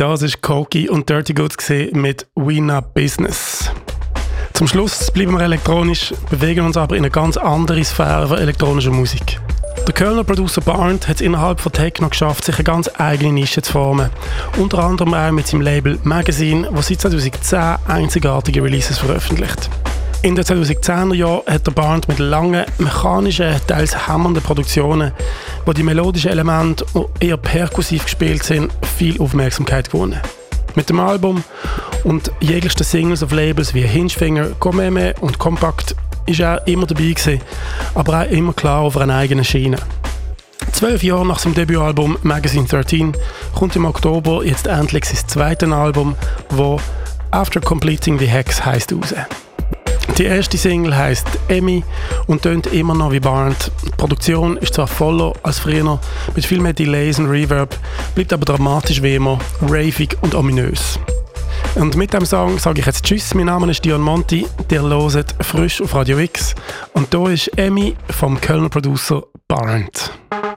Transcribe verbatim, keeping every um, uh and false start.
Das war Koki und Dirty Goods mit We Not Business. Zum Schluss bleiben wir elektronisch, bewegen uns aber in eine ganz andere Sphäre von elektronischer Musik. Der Kölner Producer Barnt hat es innerhalb von Techno geschafft, sich eine ganz eigene Nische zu formen. Unter anderem auch mit seinem Label Magazine, das seit zweitausendzehn einzigartige Releases veröffentlicht. In den zweitausendzehner Jahren hat der Barnt mit langen, mechanischen, teils hämmernden Produktionen, wo die melodischen Elemente eher perkussiv gespielt sind, viel Aufmerksamkeit gewonnen. Mit dem Album und jeglichen Singles auf Labels wie Hingefinger, Komeme und Compact ist er immer dabei gewesen, aber auch immer klar auf einer eigenen Schiene. Zwölf Jahre nach seinem Debütalbum Magazine dreizehn kommt im Oktober jetzt endlich sein zweites Album, wo After Completing the Hex heisst raus. Die erste Single heisst Emmy und tönt immer noch wie Barnt. Die Produktion ist zwar voller als früher, mit viel mehr Delays und Reverb, bleibt aber dramatisch wie immer, ravig und ominös. Und mit dem Song sage ich jetzt Tschüss, mein Name ist Dion Monti, ihr hört frisch auf Radio X und hier ist Emmy vom Kölner Producer Barnt.